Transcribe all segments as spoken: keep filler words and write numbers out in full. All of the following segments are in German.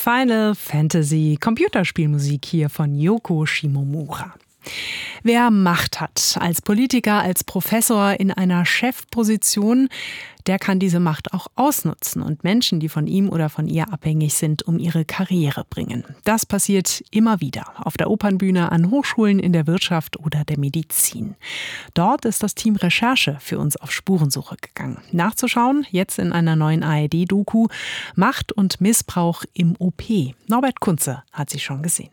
Final Fantasy, Computerspielmusik hier von Yoko Shimomura. Wer Macht hat, als Politiker, als Professor in einer Chefposition, der kann diese Macht auch ausnutzen und Menschen, die von ihm oder von ihr abhängig sind, um ihre Karriere bringen. Das passiert immer wieder auf der Opernbühne, an Hochschulen, in der Wirtschaft oder der Medizin. Dort ist das Team Recherche für uns auf Spurensuche gegangen. Nachzuschauen, jetzt in einer neuen A R D-Doku, Macht und Missbrauch im O P. Norbert Kunze hat sie schon gesehen.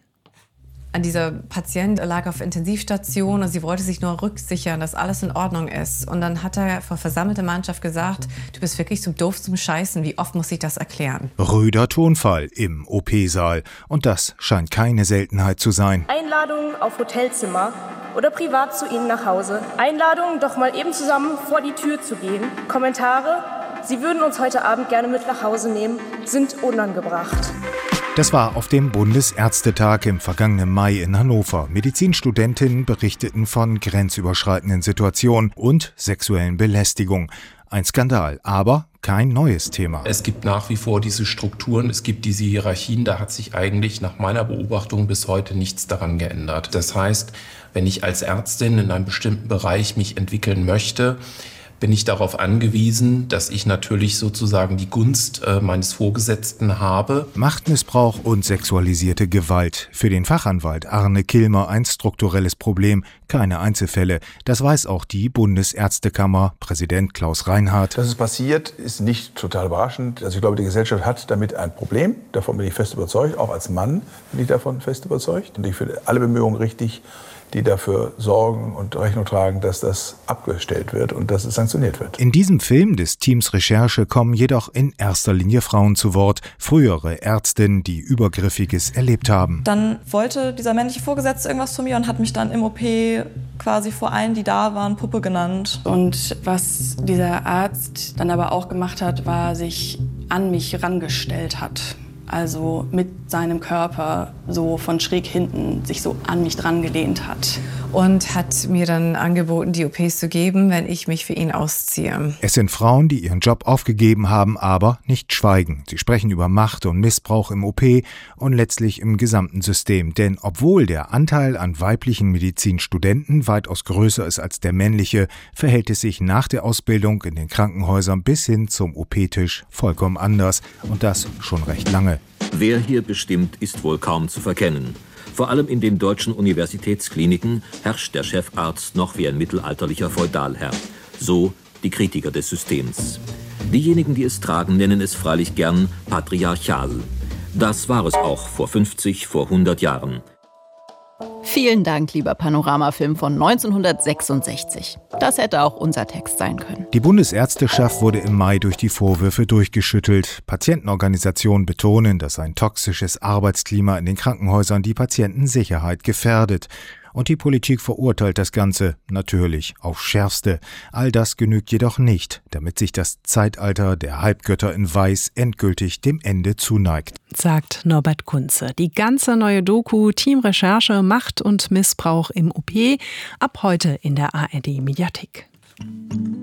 Dieser Patient lag auf Intensivstation und sie wollte sich nur rücksichern, dass alles in Ordnung ist. Und dann hat er vor versammelter Mannschaft gesagt, du bist wirklich zu doof zum Scheißen, wie oft muss ich das erklären? Rüder Tonfall im O P-Saal. Und das scheint keine Seltenheit zu sein. Einladungen auf Hotelzimmer oder privat zu Ihnen nach Hause. Einladungen, doch mal eben zusammen vor die Tür zu gehen. Kommentare, Sie würden uns heute Abend gerne mit nach Hause nehmen, sind unangebracht. Das war auf dem Bundesärztetag im vergangenen Mai in Hannover. Medizinstudentinnen berichteten von grenzüberschreitenden Situationen und sexuellen Belästigung. Ein Skandal, aber kein neues Thema. Es gibt nach wie vor diese Strukturen, es gibt diese Hierarchien, da hat sich eigentlich nach meiner Beobachtung bis heute nichts daran geändert. Das heißt, wenn ich als Ärztin in einem bestimmten Bereich mich entwickeln möchte, bin ich darauf angewiesen, dass ich natürlich sozusagen die Gunst äh, meines Vorgesetzten habe. Machtmissbrauch und sexualisierte Gewalt. Für den Fachanwalt Arne Kilmer ein strukturelles Problem, keine Einzelfälle. Das weiß auch die Bundesärztekammer, Präsident Klaus Reinhardt. Dass es passiert, ist nicht total überraschend. Also ich glaube, die Gesellschaft hat damit ein Problem. Davon bin ich fest überzeugt. Auch als Mann bin ich davon fest überzeugt. Und ich finde alle Bemühungen richtig, die dafür sorgen und Rechnung tragen, dass das abgestellt wird und dass es sanktioniert wird. In diesem Film des Teams Recherche kommen jedoch in erster Linie Frauen zu Wort, frühere Ärztinnen, die Übergriffiges erlebt haben. Dann wollte dieser männliche Vorgesetzte irgendwas von mir und hat mich dann im O P quasi vor allen, die da waren, Puppe genannt. Und was dieser Arzt dann aber auch gemacht hat, war, sich an mich rangestellt hat. Also mit seinem Körper so von schräg hinten sich so an mich dran gelehnt hat. Und hat mir dann angeboten, die O Ps zu geben, wenn ich mich für ihn ausziehe. Es sind Frauen, die ihren Job aufgegeben haben, aber nicht schweigen. Sie sprechen über Macht und Missbrauch im O P und letztlich im gesamten System. Denn obwohl der Anteil an weiblichen Medizinstudenten weitaus größer ist als der männliche, verhält es sich nach der Ausbildung in den Krankenhäusern bis hin zum O P-Tisch vollkommen anders. Und das schon recht lange. Wer hier bestimmt, ist wohl kaum zu verkennen. Vor allem in den deutschen Universitätskliniken herrscht der Chefarzt noch wie ein mittelalterlicher Feudalherr. So die Kritiker des Systems. Diejenigen, die es tragen, nennen es freilich gern patriarchal. Das war es auch vor fünfzig, vor hundert Jahren. Vielen Dank, lieber Panoramafilm von neunzehnhundertsechsundsechzig. Das hätte auch unser Text sein können. Die Bundesärzteschaft wurde im Mai durch die Vorwürfe durchgeschüttelt. Patientenorganisationen betonen, dass ein toxisches Arbeitsklima in den Krankenhäusern die Patientensicherheit gefährdet. Und die Politik verurteilt das Ganze natürlich aufs Schärfste. All das genügt jedoch nicht, damit sich das Zeitalter der Halbgötter in Weiß endgültig dem Ende zuneigt. Sagt Norbert Kunze. Die ganze neue Doku Team Recherche, Macht und Missbrauch im O P ab heute in der A R D-Mediathek.